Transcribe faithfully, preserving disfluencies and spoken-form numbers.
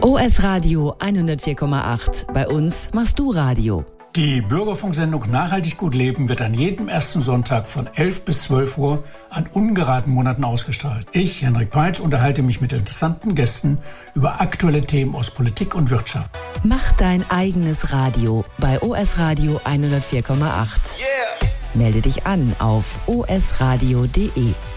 O S Radio hundertvier Komma acht. Bei uns machst du Radio. Die Bürgerfunksendung Nachhaltig gut leben wird an jedem ersten Sonntag von elf bis zwölf Uhr an ungeraden Monaten ausgestrahlt. Ich, Henrik Peitsch, unterhalte mich mit interessanten Gästen über aktuelle Themen aus Politik und Wirtschaft. Mach dein eigenes Radio bei O S Radio hundertvier Komma acht. Yeah. Melde dich an auf o s radio punkt d e.